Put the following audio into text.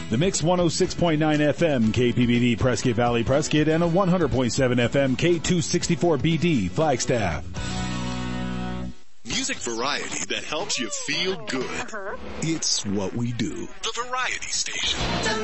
The Mix 106.9 FM KPBD Prescott Valley Prescott and a 100.7 FM K264BD Flagstaff. Music variety that helps you feel good. It's what we do. The Variety Station.